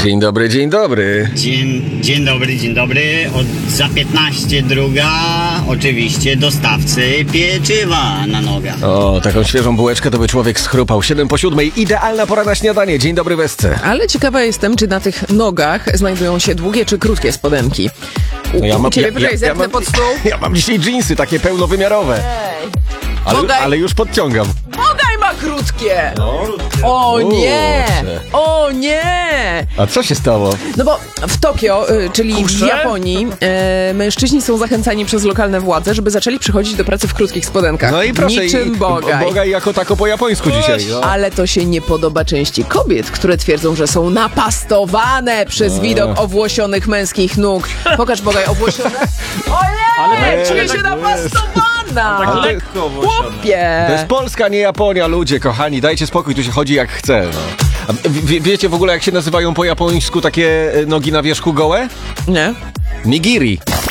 Dzień dobry, dzień dobry. Dzień dobry. Za 15 druga oczywiście dostawcy pieczywa na nogach. O, taką świeżą bułeczkę to by człowiek schrupał. 7:07, idealna pora na śniadanie. Dzień dobry, Wesce. Ale ciekawa jestem, czy na tych nogach znajdują się długie czy krótkie spodenki. No U ciebie, poczekaj, zerknę pod stół. Ja mam dzisiaj dżinsy, takie pełnowymiarowe. Ale już podciągam. Bogaj ma krótkie! No. O nie! Kurczę. O nie! A co się stało? No bo w Tokio, czyli w Japonii, mężczyźni są zachęcani przez lokalne władze, żeby zaczęli przychodzić do pracy w krótkich spodenkach. No i proszę. Niczym Bogaj. Bogaj jako tako po japońsku dzisiaj. No. Ale to się nie podoba części kobiet, które twierdzą, że są napastowane przez widok owłosionych męskich nóg. Pokaż, Bogaj, owłosione. Ojej, czuję się napastowana! Tak lekko owłosione. Chłopie! To jest Polska, nie Japonia, ludzie kochani, dajcie spokój, tu się chodzi jak chce. No. A wiecie w ogóle, jak się nazywają po japońsku takie nogi na wierzchu gołe? Nie? Nigiri.